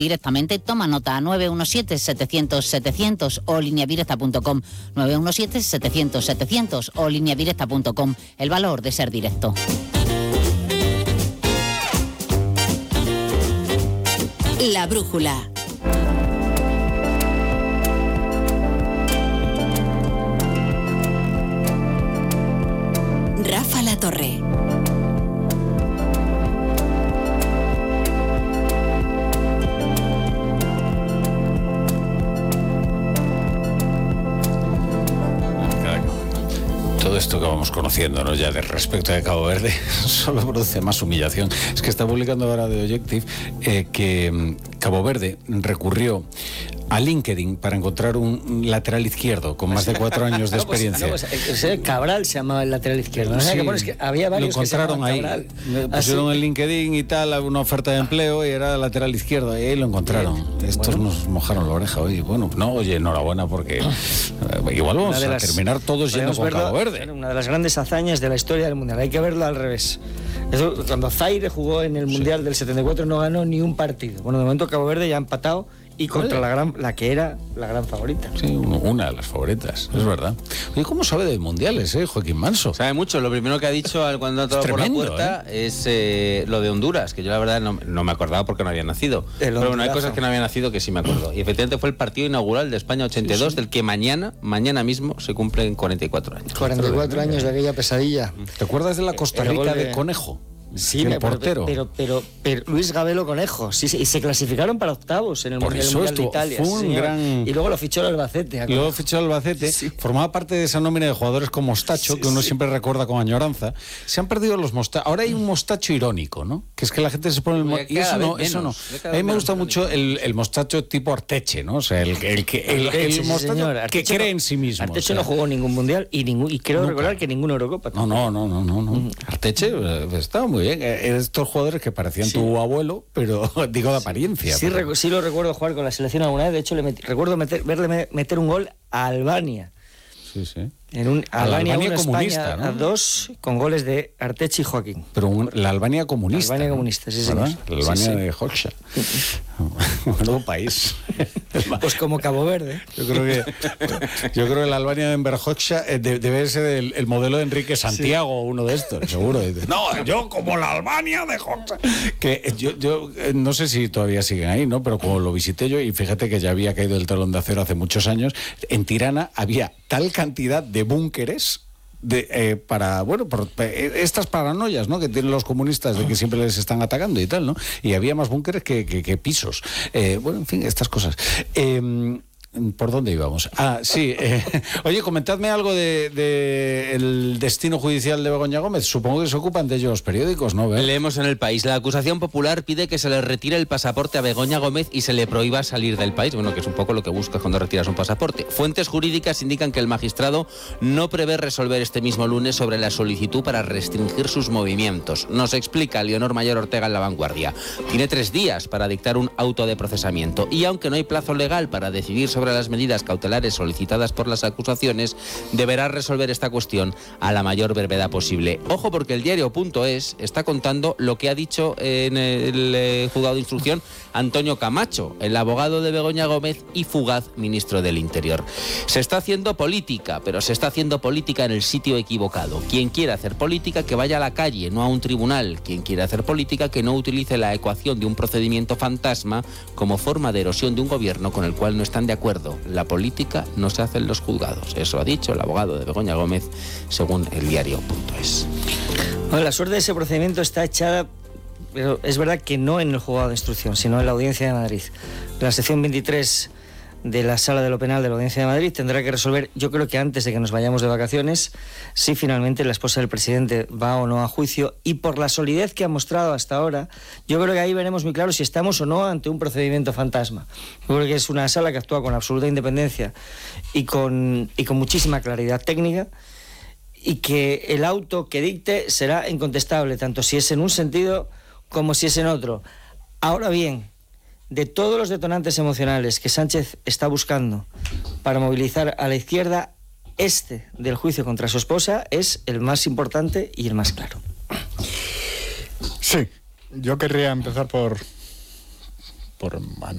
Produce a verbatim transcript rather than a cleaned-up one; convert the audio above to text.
Directamente, toma nota, nueve uno siete, setecientos, setecientos o lineavirecta punto com, nueve uno siete, setecientos, setecientos o lineavirecta punto com, el valor de ser directo. La brújula. Rafa La Torre. Todo esto que vamos conociendo, ¿no?, ya de respecto de Cabo Verde, solo produce más humillación. Es que está publicando ahora The Objective eh, que Cabo Verde recurrió a LinkedIn para encontrar un lateral izquierdo con más de cuatro años de experiencia. No, pues, no, pues, Cabral se llamaba el lateral izquierdo. Sí, que pones que había varios lo encontraron que se ahí. Cabral. Pusieron ¿Ah, sí? en LinkedIn y tal una oferta de empleo y era lateral izquierdo. Y ahí lo encontraron. Bien. Estos bueno. nos mojaron la oreja hoy. Bueno, no, oye, enhorabuena porque eh, igual vamos las, a terminar todos yendo con Cabo Verde. Una de las grandes hazañas de la historia del Mundial. Hay que verlo al revés. Eso, cuando Zaire jugó en el Mundial sí. del setenta y cuatro no ganó ni un partido. Bueno, de momento Cabo Verde ya ha empatado y contra la gran, la que era la gran favorita. Sí, una de las favoritas, es verdad. Oye, ¿cómo sabe de mundiales, eh, Joaquín Manso? Sabe mucho. Lo primero que ha dicho cuando ha entrado por la puerta ¿eh? es eh, lo de Honduras, que yo la verdad no, no me acordaba porque no había nacido. El Pero bueno, hay cosas que no había nacido que sí me acuerdo. Y efectivamente fue el partido inaugural de España ochenta y dos, sí, sí. del que mañana, mañana mismo, se cumplen cuarenta y cuatro años. cuarenta y cuatro años de aquella pesadilla. ¿Te acuerdas de la Costa Rica de... de Conejo? Sí, el pero, portero. Pero, pero, pero, pero Luis Gabelo Conejo, sí, sí, y se clasificaron para octavos en el, Por mundial, eso el mundial estuvo, de Italia. Fue un sí, gran... Y luego lo fichó el Albacete. Luego fichó el Albacete, sí. Formaba parte de esa nómina de jugadores con mostacho, sí, que uno sí. siempre recuerda con añoranza. Se han perdido los mostachos. Ahora hay un mostacho irónico, ¿no? Que es que la gente se pone el mo... Y eso no, eso no. A mí me gusta mucho el, el mostacho tipo Arteche, ¿no? O sea, el, el, el, el, el, el mostacho señor, que cree en sí mismo. Arteche o sea. no jugó ningún mundial y, ningún, y creo nunca. recordar que ninguna Eurocopa. No, no, no, no, no. no. Mm. Arteche estaba muy bien. Estos jugadores que parecían sí. tu abuelo, pero digo de apariencia. Sí, pero... recu- sí lo recuerdo jugar con la selección alguna vez. De hecho, le met- recuerdo meter, verle meter un gol a Albania. Sí, sí. En un a Albania, Albania uno, comunista, España, ¿no? A dos, con goles de Arteche y Joaquín. Pero un, la Albania comunista. La Albania ¿no? comunista, sí, señor. La Albania sí, sí. de Hoxha. Un nuevo país. Pues como Cabo Verde. Yo creo que yo creo que la Albania de Enver Hoxha debe ser el, el modelo de Enrique Santiago, sí. uno de estos, seguro. No, yo como la Albania de Hoxha. Que yo, yo no sé si todavía siguen ahí, ¿no? Pero como lo visité yo, y fíjate que ya había caído el telón de acero hace muchos años, en Tirana había tal cantidad de búnkeres de, eh, para, bueno, por eh, estas paranoias, ¿no?, que tienen los comunistas de que siempre les están atacando y tal, ¿no? Y había más búnkeres que, que, que pisos. Eh, bueno, en fin, estas cosas. Eh, ¿Por dónde íbamos? Ah, sí. Eh, oye, comentadme algo de, de el destino judicial de Begoña Gómez. Supongo que se ocupan de ellos los periódicos, ¿no? ¿Ve? Leemos en El País. La acusación popular pide que se le retire el pasaporte a Begoña Gómez y se le prohíba salir del país. Bueno, que es un poco lo que buscas cuando retiras un pasaporte. Fuentes jurídicas indican que el magistrado no prevé resolver este mismo lunes sobre la solicitud para restringir sus movimientos. Nos explica Leonor Mayor Ortega en La Vanguardia. Tiene tres días para dictar un auto de procesamiento y aunque no hay plazo legal para decidir sobre sobre las medidas cautelares solicitadas por las acusaciones, deberá resolver esta cuestión a la mayor brevedad posible. Ojo, porque el diario.es está contando lo que ha dicho en el eh, juzgado de instrucción Antonio Camacho, el abogado de Begoña Gómez y fugaz ministro del Interior. Se está haciendo política, pero se está haciendo política en el sitio equivocado. Quien quiera hacer política, que vaya a la calle, no a un tribunal. Quien quiera hacer política, que no utilice la ecuación de un procedimiento fantasma como forma de erosión de un gobierno con el cual no están de acuerdo. La política no se hace en los juzgados. Eso ha dicho el abogado de Begoña Gómez, según el diario.es. Bueno, la suerte de ese procedimiento está echada, pero es verdad que no en el juzgado de instrucción, sino en la Audiencia de Madrid. La sección veintitrés de la Sala de lo Penal de la Audiencia de Madrid tendrá que resolver, yo creo que antes de que nos vayamos de vacaciones, si finalmente la esposa del presidente va o no a juicio, y por la solidez que ha mostrado hasta ahora, yo creo que ahí veremos muy claro si estamos o no ante un procedimiento fantasma. Yo creo que es una sala que actúa con absoluta independencia y con, y con muchísima claridad técnica, y que el auto que dicte será incontestable, tanto si es en un sentido como si es en otro. Ahora bien, de todos los detonantes emocionales que Sánchez está buscando para movilizar a la izquierda, este del juicio contra su esposa es el más importante y el más claro. Sí, yo querría empezar por, por